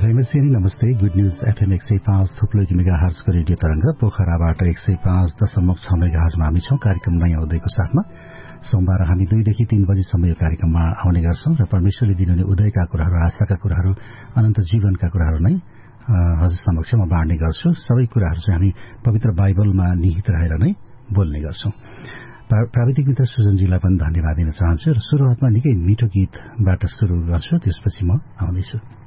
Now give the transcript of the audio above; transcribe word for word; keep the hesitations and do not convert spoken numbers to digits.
जयमसिंह नमस्ते। Good news FM एक सय पाँच थुप्लो मेगाहर्जको रेडियो तरंग पोखराबाट एक सय पाँच दशमलव छ मेगाहर्जमा हामी छौं। कार्यक्रम नयाँ उदयको साथमा सोमबार हामी दुईदेखि तीन बजीसम्म यो कार्यक्रममा आउने गर्छौं र परमेश्वरले दिनुहुने उदयका कुराहरू, आशाका कुराहरू, अनन्त जीवनका कुराहरू नै हजुर समक्ष म बाँड्ने गर्छु। सबै कुराहरू चाहिँ हामी पवित्र बाइबलमा निहित रहेर नै बोल्ने गर्छौं। प्राविधिक मित्र सुजनजीलाई पनि धन्यवाद दिन चाहन्छु र सुरुवातमा निकै मिठो गीतबाट सुरु गर्छु, त्यसपछि म आउँदैछु।